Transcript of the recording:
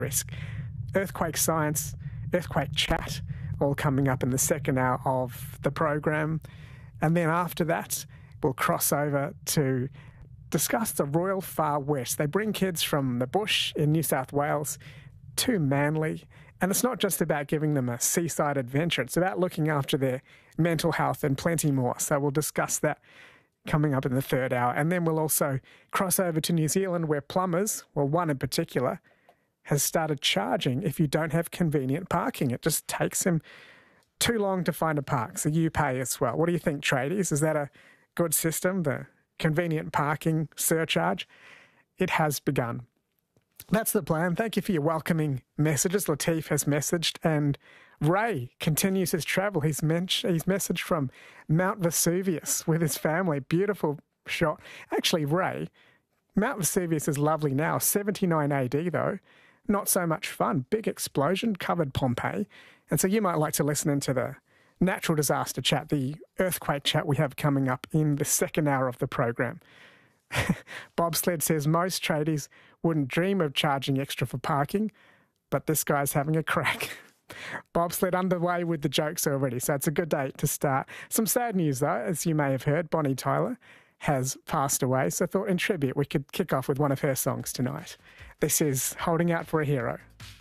risk. Earthquake science, earthquake chat, all coming up in the second hour of the program. And then after that, we'll cross over to discuss the Royal Far West. They bring kids from the bush in New South Wales to Manly. And it's not just about giving them a seaside adventure. It's about looking after their mental health and plenty more. So we'll discuss that coming up in the third hour. And then we'll also cross over to New Zealand, where plumbers, well, one in particular, has started charging if you don't have convenient parking. It just takes him too long to find a park, so you pay as well. What do you think, tradies? Is that a good system, the convenient parking surcharge? It has begun. That's the plan. Thank you for your welcoming messages. Latif has messaged, and Ray continues his travel. He's messaged from Mount Vesuvius with his family. Beautiful shot. Actually, Ray, Mount Vesuvius is lovely now. 79 AD, though. Not so much fun. Big explosion, covered Pompeii. And so you might like to listen into the natural disaster chat, the earthquake chat we have coming up in the second hour of the program. Bobsled says most tradies wouldn't dream of charging extra for parking, but this guy's having a crack. Bobsled underway with the jokes already, so it's a good day to start. Some sad news, though, as you may have heard, Bonnie Tyler has passed away, so I thought in tribute we could kick off with one of her songs tonight. This is Holding Out for a Hero.